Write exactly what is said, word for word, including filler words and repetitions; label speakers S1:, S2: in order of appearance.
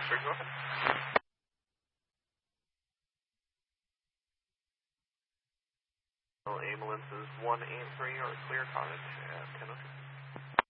S1: sir, go ahead. Ambulances one and three are clear, cottage at ten oh two.